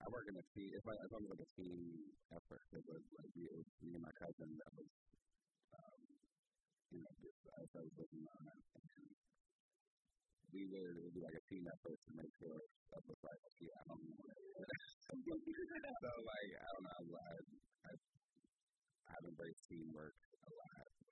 I work in a team. It's almost like a team effort. It was like it was me and my cousin that was, um, just us that was looking on it. And we would do like a team effort to make sure stuff was like, okay, I don't know. So like, I don't know. I have embraced teamwork a lot.